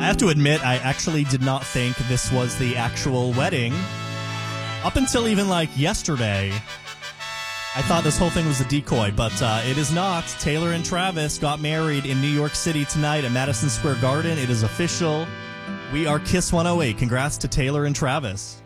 have to admit, I actually did not think this was the actual wedding. Up until even, like, yesterday, I thought this whole thing was a decoy, but it is not. Taylor and Travis got married in New York City tonight at Madison Square Garden. It is official. We are Kiss 108. Congrats to Taylor and Travis.